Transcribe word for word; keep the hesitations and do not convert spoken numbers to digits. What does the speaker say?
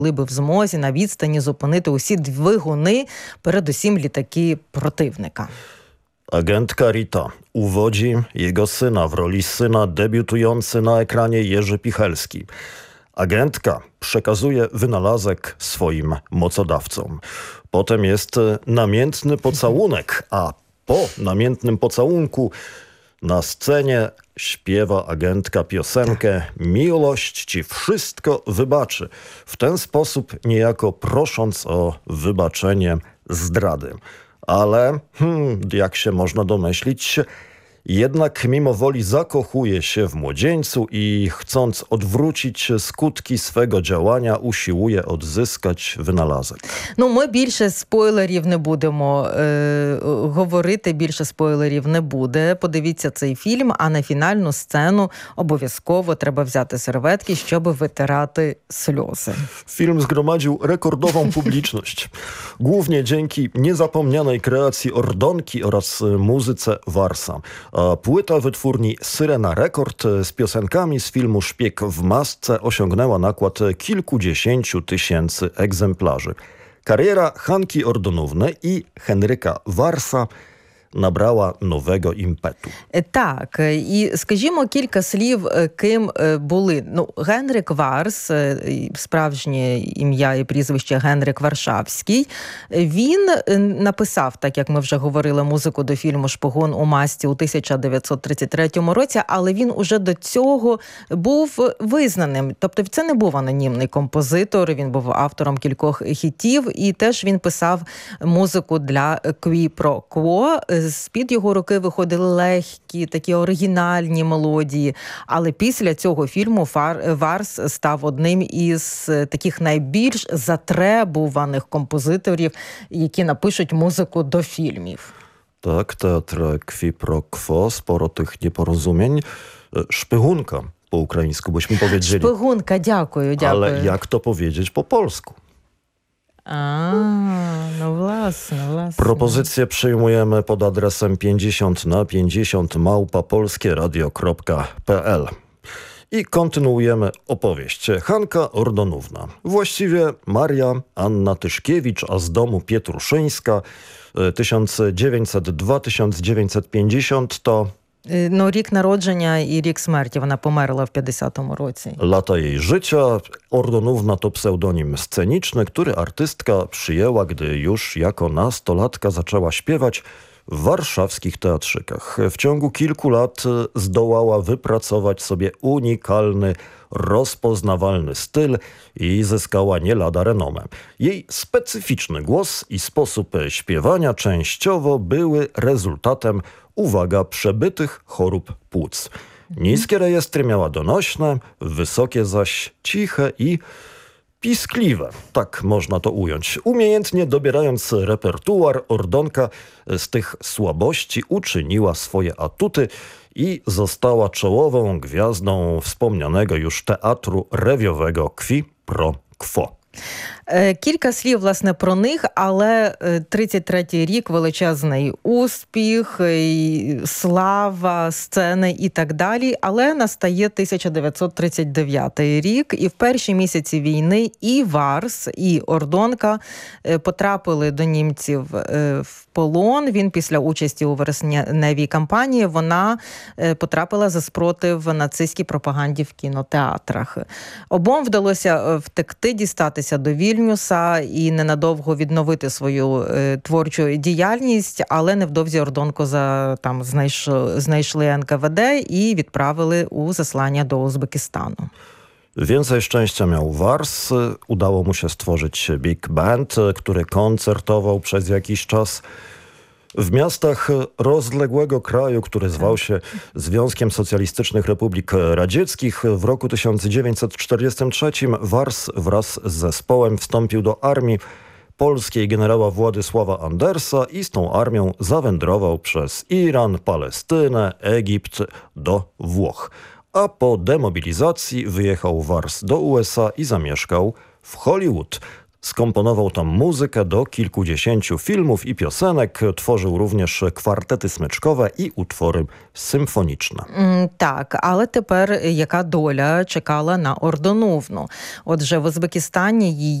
були би в змозі на відстані зупинити усі двигуни, передусім літаки противника. Agentka Rita uwodzi jego syna w roli syna debiutujący na ekranie Jerzy Pichelski. Agentka przekazuje wynalazek swoim mocodawcom. Potem jest namiętny pocałunek, a po namiętnym pocałunku na scenie śpiewa agentka piosenkę „Miłość ci wszystko wybaczy”. W ten sposób niejako prosząc o wybaczenie zdrady. Ale, hmm, jak się można domyślić, jednak mimo woli zakochuje się w młodzieńcu i chcąc odwrócić skutki swego działania, usiłuje odzyskać wynalazek. Ну, ми більше спойлерів не будемо е, говорити, більше спойлерів не буде. Подивіться цей фільм, а на фінальну сцену обов'язково треба взяти серветки, щоб витирати сльози. Film zgromadził rekordową publiczność. Głównie dzięki niezapomnianej kreacji Ordonki oraz muzyce Warsa. A płyta wytwórni Syrena Rekord z piosenkami z filmu Szpieg w masce osiągnęła nakład kilkudziesięciu tysięcy egzemplarzy. Kariera Hanki Ordonówny i Henryka Warsa набрала нового імпету. Так, і скажімо кілька слів, ким були. Ну, Генрик Варс, справжнє ім'я і прізвище Генрик Варшавський, він написав, так як ми вже говорили, музику до фільму «Шпигун у масці» у тисяча дев'ятсот тридцять третьому році, але він уже до цього був визнаним. Тобто це не був анонімний композитор, він був автором кількох хітів, і теж він писав музику для «Qui pro quo». З-під його руки виходили легкі, такі оригінальні мелодії. Але після цього фільму Варс став одним із таких найбільш затребуваних композиторів, які напишуть музику до фільмів. Tak, teatr Qui pro quo, sporo tych nieporozumień. Szpygunka po ukraińsku, byśmy powiedzieli. Szpygunka, dziękuję, dziękuję. Ale jak to powiedzieć po polsku? A, no właśnie, właśnie. Propozycje przyjmujemy pod adresem pięćdziesiąt na pięćdziesiąt małpa polskieradio kropka p l. I kontynuujemy opowieść. Hanka Ordonówna. Właściwie Maria Anna Tyszkiewicz, a z domu Pietruszyńska tysiąc dziewięćset dwa do tysiąc dziewięćset pięćdziesiąt to... Ну, рік народження і рік смерті. Вона померла в п'ятдесятому році. Lata jej życia. Ordonówna to pseudonim sceniczny, który artystka przyjęła, gdy już jako nastolatka zaczęła śpiewać w warszawskich teatrzykach. W ciągu kilku lat zdołała wypracować sobie unikalny, rozpoznawalny styl i zyskała nie lada renomę. Jej specyficzny głos i sposób śpiewania częściowo były rezultatem, uwaga, przebytych chorób płuc. Niskie rejestry miała donośne, wysokie zaś ciche i piskliwe. Tak można to ująć. Umiejętnie dobierając repertuar, Ordonka z tych słabości uczyniła swoje atuty i została czołową gwiazdą wspomnianego już teatru rewiowego Qui pro quo. Кілька слів, власне, про них, але тридцять третій рік, величезний успіх, слава, сцени і так далі. Але настає тисяча дев'ятсот тридцять дев'ятий рік, і в перші місяці війни і Варс, і Ордонка потрапили до німців в полон. Він після участі у вересневій кампанії, вона потрапила за спротив нацистській пропаганді в кінотеатрах. Обом вдалося втекти, дістатися до Вільнюса і ненадовго відновити свою е, творчу діяльність, але невдовзі Ордонку за, там, знайш, знайшли ен ка ве де і відправили у заслання до Узбекистану. Więcej szczęścia miał Wars. Udało mu się stworzyć big band, który koncertował przez jakiś czas w miastach rozległego kraju, który zwał się Związkiem Socjalistycznych Republik Radzieckich. W roku tysiąc dziewięćset czterdziestym trzecim Wars wraz z zespołem wstąpił do armii polskiej generała Władysława Andersa i z tą armią zawędrował przez Iran, Palestynę, Egipt do Włoch. A po demobilizacji wyjechał Wars do u es a i zamieszkał w Hollywood. Skomponował tam muzykę do kilkudziesięciu filmów i piosenek, tworzył również kwartety smyczkowe i utwory symfoniczne. Так, але тепер яка доля чекала на Ордонувну? Отже, в Узбекистані її